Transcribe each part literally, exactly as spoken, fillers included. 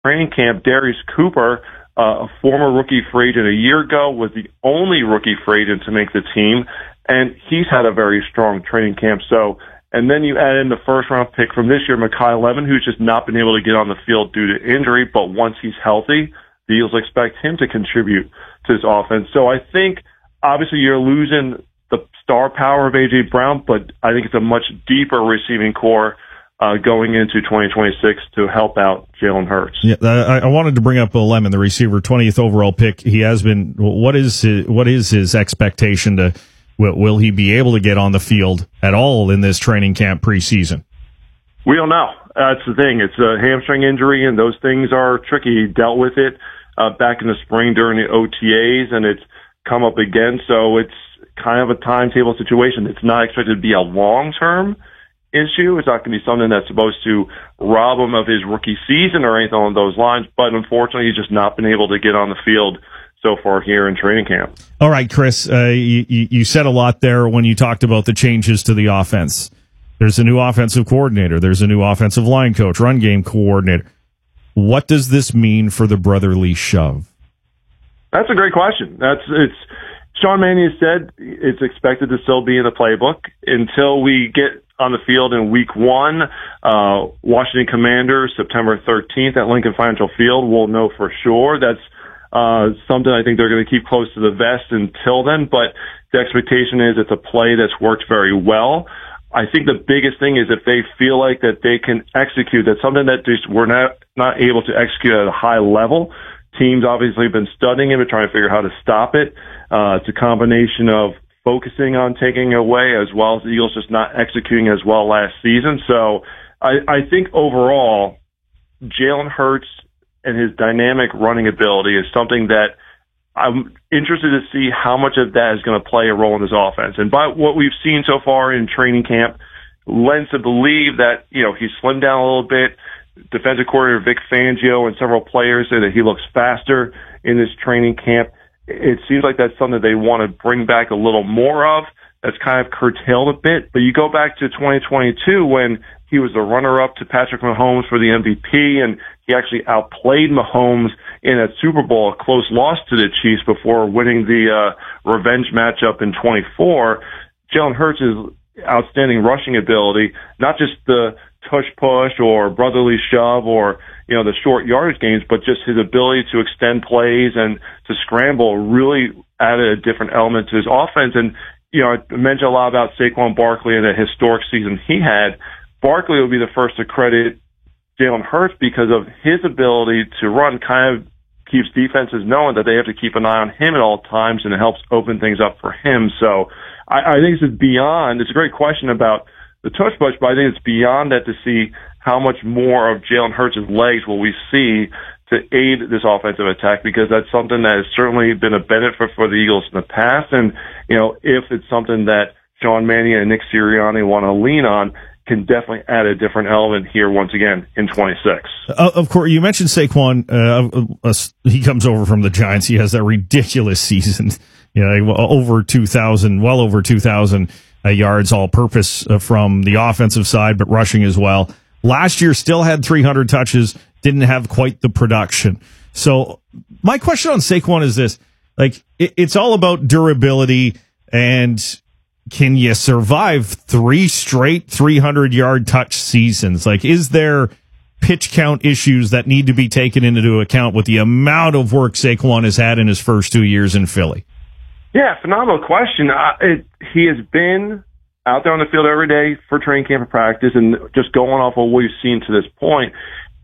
training camp, Darius Cooper, uh, a former rookie free agent a year ago, was the only rookie free agent to make the team, and he's had a very strong training camp. So, and then you add in the first-round pick from this year, Mekhi Levin, who's just not been able to get on the field due to injury, but once he's healthy, the Eagles expect him to contribute to this offense. So I think, obviously, you're losing the star power of A J. Brown, but I think it's a much deeper receiving core uh, going into twenty twenty-six to help out Jalen Hurts. Yeah, I, I wanted to bring up Will Lemon, the receiver, twentieth overall pick. He has been. What is his, what is his expectation to? Will, will he be able to get on the field at all in this training camp preseason? We don't know. That's the thing. It's a hamstring injury, and those things are tricky. He dealt with it uh, back in the spring during the O T As, and it's come up again. So it's kind of a timetable situation. It's not expected to be a long-term issue. It's not going to be something that's supposed to rob him of his rookie season or anything along those lines. But unfortunately, he's just not been able to get on the field so far here in training camp. All right, Chris, uh, you, you said a lot there when you talked about the changes to the offense. There's a new offensive coordinator. There's a new offensive line coach, run game coordinator. What does this mean for the brotherly shove? That's a great question. That's it's Sean Mannion said it's expected to still be in the playbook until we get on the field in week one. Uh, Washington Commanders, September thirteenth at Lincoln Financial Field. We'll know for sure. That's uh, something I think they're going to keep close to the vest until then, but the expectation is it's a play that's worked very well. I think the biggest thing is if they feel like that they can execute, that's something that just we're not, not able to execute at a high level. Teams obviously have been studying him and trying to figure out how to stop it. Uh, it's a combination of focusing on taking away as well as the Eagles just not executing as well last season. So I, I think overall, Jalen Hurts and his dynamic running ability is something that I'm interested to see how much of that is going to play a role in this offense. And by what we've seen so far in training camp lends to believe that, you know, he's slimmed down a little bit. Defensive coordinator Vic Fangio and several players say that he looks faster in this training camp. It seems like that's something they want to bring back a little more of. That's kind of curtailed a bit. But you go back to twenty twenty-two when he was the runner-up to Patrick Mahomes for the M V P, and he actually outplayed Mahomes in that Super Bowl, a close loss to the Chiefs before winning the uh, revenge matchup in twenty-four. Jalen Hurts' outstanding rushing ability, not just the tush push or brotherly shove or, you know, the short yardage gains, but just his ability to extend plays and to scramble really added a different element to his offense. And, you know, I mentioned a lot about Saquon Barkley and the historic season he had. Barkley will be the first to credit Jalen Hurts because of his ability to run kind of keeps defenses knowing that they have to keep an eye on him at all times, and it helps open things up for him. So I, I think this is beyond, it's a great question about the tush push, but I think it's beyond that to see how much more of Jalen Hurts' legs will we see to aid this offensive attack, because that's something that has certainly been a benefit for the Eagles in the past. And, you know, if it's something that Sean Mannion and Nick Sirianni want to lean on, can definitely add a different element here once again in twenty-six. Uh, of course, you mentioned Saquon. Uh, uh, he comes over from the Giants. He has that ridiculous season, you know, over two thousand, well over two thousand uh, yards all-purpose uh, from the offensive side, but rushing as well. Last year, still had three hundred touches, didn't have quite the production. So my question on Saquon is this. Like, it, it's all about durability, and can you survive three straight three hundred yard touch seasons? Like, is there pitch count issues that need to be taken into account with the amount of work Saquon has had in his first two years in Philly? Yeah, phenomenal question. Uh, it, he has been out there on the field every day for training camp and practice, and just going off of what we've seen to this point.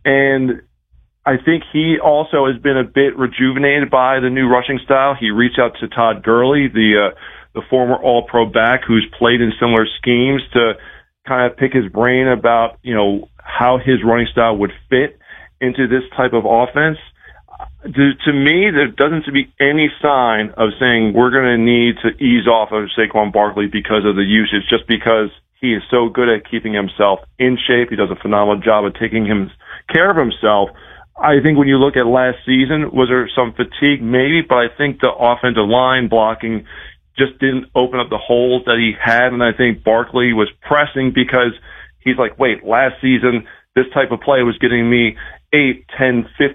And I think he also has been a bit rejuvenated by the new rushing style. He reached out to Todd Gurley, the uh, the former All-Pro back who's played in similar schemes, to kind of pick his brain about, you know, how his running style would fit into this type of offense. To, to me, there doesn't seem to be any sign of saying we're going to need to ease off of Saquon Barkley because of the usage, just because he is so good at keeping himself in shape. He does a phenomenal job of taking him care of himself. I think when you look at last season, was there some fatigue? Maybe, but I think the offensive line blocking just didn't open up the holes that he had, and I think Barkley was pressing because he's like, wait, last season this type of play was getting me eight, ten, fifteen